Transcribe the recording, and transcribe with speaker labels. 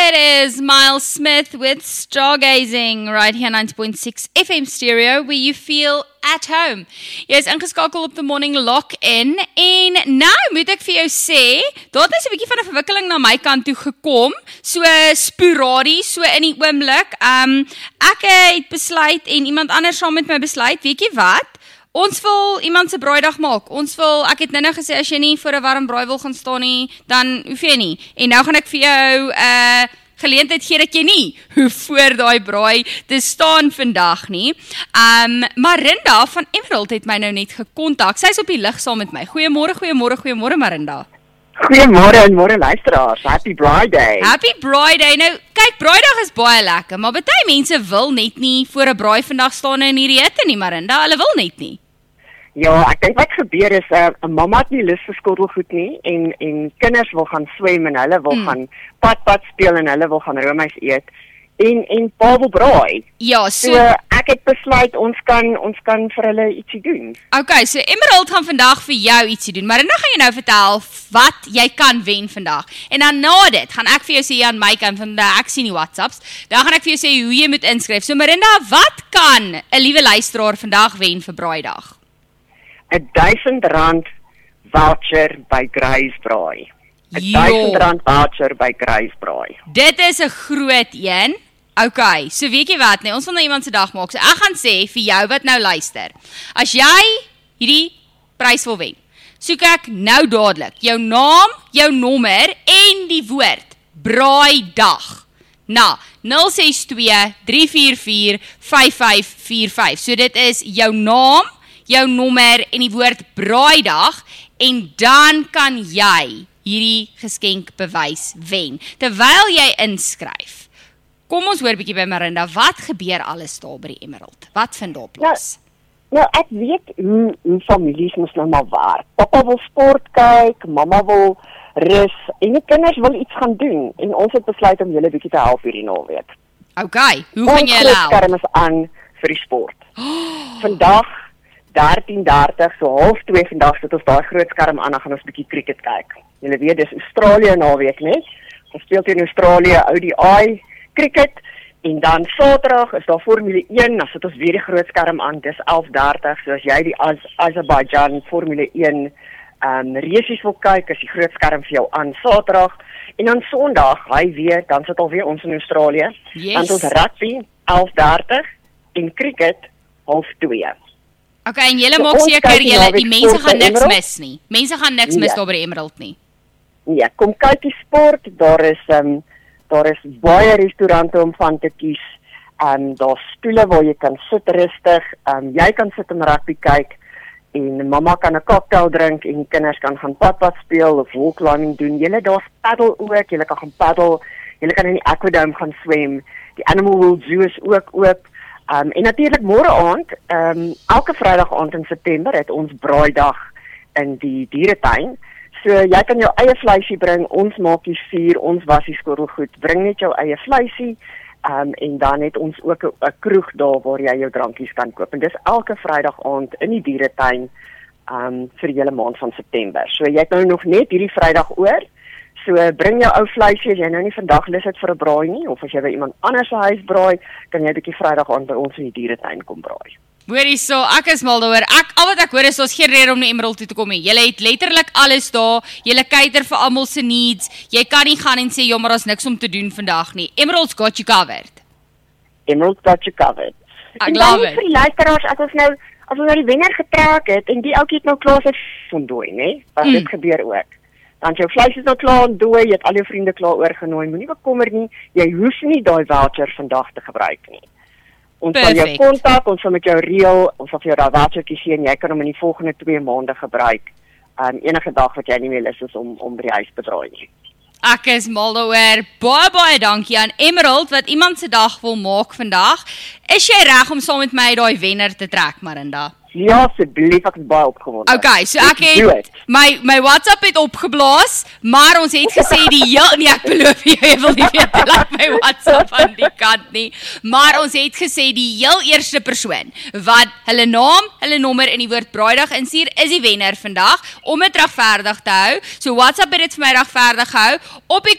Speaker 1: It is Miles Smith with Stargazing right here 90.6 FM stereo where you feel at home. Jy is ingeskakel op the Morning Lock-in en nou moet ek vir jou sê, daar het 'n bietjie van 'n verwikkeling na my kant toe gekom, so sporadies, so in die oomblik. Ek het besluit en iemand anders saam met my besluit, weet jy wat? Ons wil iemand se braaidag maak. Ek het nou gesê, as jy nie voor 'n warm braai wil gaan staan nie, dan hoef jy nie. En nou gaan ek vir jou geleentheid gee dat jy nie hoef voor daai braai te staan vandag nie. Marinda van Emerald het my nou net gekontak. Sy's op die lig saam met my. Goeiemôre Marinda.
Speaker 2: Goeiemôre en môre luisteraars. Happy Braai Day.
Speaker 1: Happy Braai Day. Nou, kyk, braaidag is baie lekker, maar baie mense wil net nie voor 'n braai vandag staan in hierdie hitte nie, Marinda. Hulle wil net nie.
Speaker 2: Ja, ek dink wat gebeur is 'n mamma het nie lus vir skottelgoed nie en kinders wil gaan swem en hulle wil gaan pad speel en hulle wil gaan roomys eet en pa wil braai.
Speaker 1: Ja,
Speaker 2: so ek het besluit ons kan vir hulle ietsie doen.
Speaker 1: Okay, so Emerald gaan vandag vir jou ietsie doen, maar dan gaan jy nou vertel wat jy kan wen vandag. En dan na dit gaan ek vir jou sê aan my kant van ek sien die WhatsApps. Dan gaan ek vir jou sê hoe jy moet inskryf. So Marinda, wat kan 'n liewe luisteraar vandag wen vir braaidag?
Speaker 2: R1000 voucher by Grace Braai. R1000 voucher by Grace Braai.
Speaker 1: Dit is 'n groot een. Okay, so weet jy wat, nee, ons wil nou iemand se dag maak. So ek gaan sê vir jou wat nou luister. As jy hierdie prys wil wen, soek ek nou dadelik jou naam, jou nommer en die woord braaidag na 062-344-5545. So dit is jou naam, jou nommer en die woord braaidag en dan kan jy hierdie geskenkbewys wen. Terwyl jy inskryf, kom ons hoor bietjie by Marinda, wat gebeur alles daar by die Emerald? Wat vind daar plaas?
Speaker 2: Nou ek weet hoe families mos nou maar werk. Papa wil sport kyk, mamma wil rus en die kinders wil iets gaan doen en ons het besluit om julle bietjie te help hierdie naweek.
Speaker 1: Okay, hoe gaan jy help?
Speaker 2: Ons skerm is aan vir die sport. Vandag 13:30, so 1:30 vandag sit ons daai groot skerm aan en gaan ons bietjie cricket kyk. Julle weet dis Australië naweek, né? Ons speel teen Australië, ODI cricket en dan Saterdag is daar Formule 1, dan sit ons weer die groot skerm aan, dis 11:30, so as jy die Azerbaijan Formule 1 races wil kyk, is die groot skerm vir jou aan Saterdag en dan Sondag, dan sit alweer ons in Australië, dan ons rugby 11:30 en cricket 1:30.
Speaker 1: Okay, en julle maak seker die mense gaan niks mis nie. Mense gaan niks mis daar by die Emerald nie.
Speaker 2: Ja, kom kyk die sport, daar is baie restaurante om van te kies. Daar's stoele waar jy kan sit rustig. Jy kan sit en rugby kyk en mamma kan 'n cocktail drink en kinders kan gaan pad speel of wall climbing doen. Daar's paddle ook, jy kan gaan paddle. Jy kan in die aquadome gaan swem. Die Animal World Zoo is ook oop. En natuurlik môre aand, elke Vrydag aand in September het ons braaidag in die dieretuin. So jy kan jou eie vleisie bring, ons maak die vuur, ons was die skottelgoed, bring net jou eie vleisie, en dan het ons ook 'n kroeg daar waar jy jou drankies kan koop. En dis elke Vrydag aand in die dieretuin vir die hele maand van September. So jy het nou nog net hierdie Vrydag oor. So bring jou ou vleisie as jy nou nie vandag lus het vir 'n braai nie, of as jy by iemand anders se huis braai, kan jy 'n bietjie Vrydag aand by ons in die dieretuin kom braai.
Speaker 1: Hoorie so, ek is mal daaroor. Al wat ek hoor is, ons geen rede om na Emerald toe te kom nie. Julle het letterlik alles daar, julle cater vir almal se needs, jy kan nie gaan en sê, ja, maar daar's niks om te doen vandag nie. Emerald's got you covered.
Speaker 2: Emerald's got you covered.
Speaker 1: I love it.
Speaker 2: En vir die luisteraars, as ons nou die wenner getrek het, en die ouetjie het nou klaar sy ontdooi, né? Want dit gebeur ook. Dan jou vleis is nou klaar ontdooi, jy het al jou vriende klaar oorgenooi, moenie bekommer nie, jy hoef nie daai voucher vandag te gebruik nie. Ons sal jou kontak, ons sal met jou reël, ons sal vir jou daai vouchertjie gee en jy kan hom in die volgende 2 maande gebruik. Enige dag wat jy nie meer lus is om by die huis te braai nie.
Speaker 1: Ek is mal daaroor. Baie dankie aan Emerald wat iemand se dag wil maak vandag. Is jy reg om saam met my daai wenner te trek, Marinda?
Speaker 2: Ja, asseblief, ek is baie opgewonde.
Speaker 1: Okay, so ek het my WhatsApp het opgeblaas, maar ons het gesê ek beloof jy wil nie weet laat my WhatsApp aan die kant nie, maar ons het gesê die heel eerste persoon wat hulle naam, hulle nommer en die woord braaidag instuur is die wenner vandag om dit regverdig te hou. So WhatsApp het dit vir my regverdig gehou. Op die